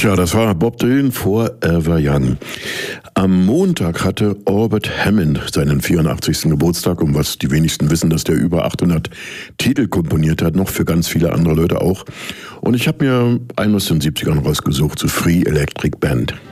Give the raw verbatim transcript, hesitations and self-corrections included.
Tja, das war Bob Dylan, Forever Young. Am Montag hatte Albert Hammond seinen vierundachtzigsten Geburtstag, um was die wenigsten wissen, dass der über achthundert Titel komponiert hat, noch für ganz viele andere Leute auch. Und ich habe mir einen aus den siebzigern rausgesucht, zu Free Electric Band.